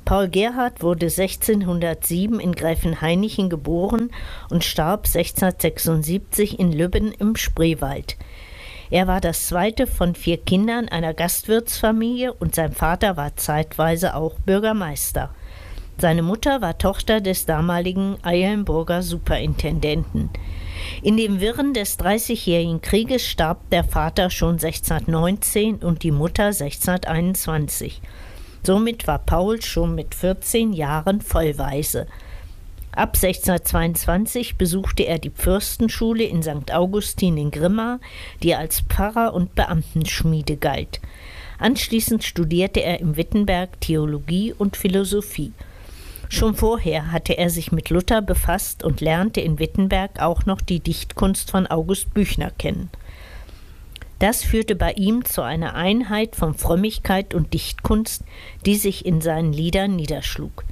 Paul Gerhardt wurde 1607 in Gräfenhainichen geboren und starb 1676 in Lübben im Spreewald. Er war das zweite von 4 Kindern einer Gastwirtsfamilie und sein Vater war zeitweise auch Bürgermeister. Seine Mutter war Tochter des damaligen Eilenburger Superintendenten. In den Wirren des Dreißigjährigen Krieges starb der Vater schon 1619 und die Mutter 1621. Somit war Paul schon mit 14 Jahren vollweise. Ab 1622 besuchte er die Fürstenschule in St. Augustin in Grimma, die als Pfarrer- und Beamtenschmiede galt. Anschließend studierte er in Wittenberg Theologie und Philosophie. Schon vorher hatte er sich mit Luther befasst und lernte in Wittenberg auch noch die Dichtkunst von August Büchner kennen. Das führte bei ihm zu einer Einheit von Frömmigkeit und Dichtkunst, die sich in seinen Liedern niederschlug.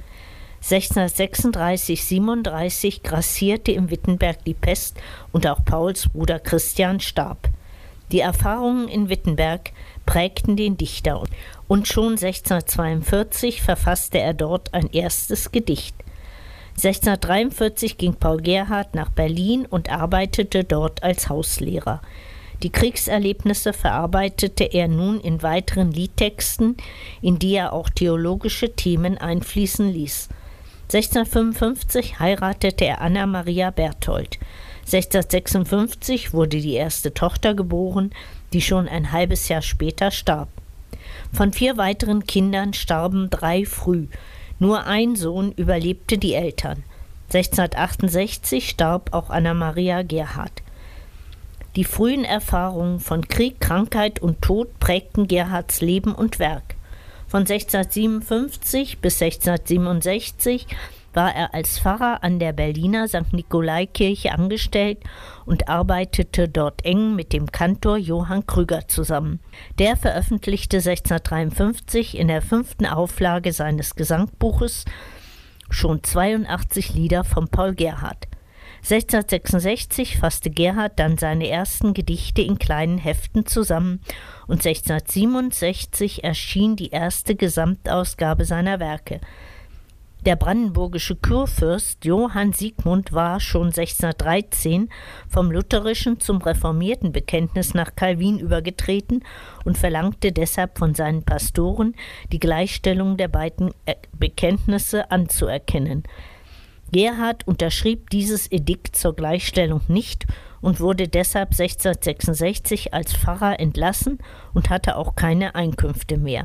1636/37 grassierte in Wittenberg die Pest und auch Pauls Bruder Christian starb. Die Erfahrungen in Wittenberg prägten den Dichter und schon 1642 verfasste er dort ein erstes Gedicht. 1643 ging Paul Gerhardt nach Berlin und arbeitete dort als Hauslehrer. Die Kriegserlebnisse verarbeitete er nun in weiteren Liedtexten, in die er auch theologische Themen einfließen ließ. 1655 heiratete er Anna Maria Berthold. 1656 wurde die erste Tochter geboren, die schon ein halbes Jahr später starb. Von 4 weiteren Kindern starben 3 früh. Nur ein Sohn überlebte die Eltern. 1668 starb auch Anna Maria Gerhardt. Die frühen Erfahrungen von Krieg, Krankheit und Tod prägten Gerhardts Leben und Werk. Von 1657 bis 1667 war er als Pfarrer an der Berliner St. Nikolaikirche angestellt und arbeitete dort eng mit dem Kantor Johann Krüger zusammen. Der veröffentlichte 1653 in der 5. Auflage seines Gesangbuches schon 82 Lieder von Paul Gerhardt. 1666 fasste Gerhardt dann seine ersten Gedichte in kleinen Heften zusammen und 1667 erschien die erste Gesamtausgabe seiner Werke. Der brandenburgische Kurfürst Johann Siegmund war schon 1613 vom lutherischen zum reformierten Bekenntnis nach Calvin übergetreten und verlangte deshalb von seinen Pastoren, die Gleichstellung der beiden Bekenntnisse anzuerkennen. Gerhardt unterschrieb dieses Edikt zur Gleichstellung nicht und wurde deshalb 1666 als Pfarrer entlassen und hatte auch keine Einkünfte mehr.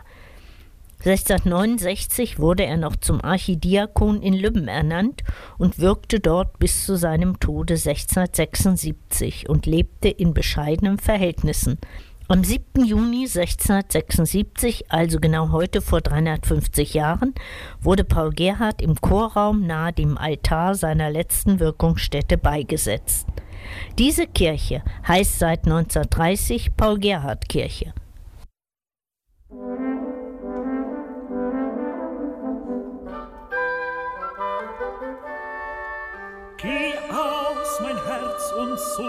1669 wurde er noch zum Archidiakon in Lübben ernannt und wirkte dort bis zu seinem Tode 1676 und lebte in bescheidenen Verhältnissen. Am 7. Juni 1676, also genau heute vor 350 Jahren, wurde Paul Gerhardt im Chorraum nahe dem Altar seiner letzten Wirkungsstätte beigesetzt. Diese Kirche heißt seit 1930 Paul-Gerhardt-Kirche. Geh aus, mein Herz, und so